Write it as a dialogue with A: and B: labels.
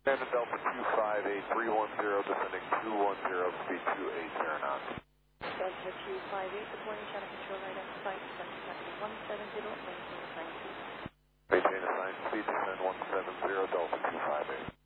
A: And Delta 258, 310, descending 210, speed 280 knots.
B: Delta 258, good morning, channel control right on site, descending 170, maintain assigned speed.
A: Maintain assigned speed, descend 170, Delta 258.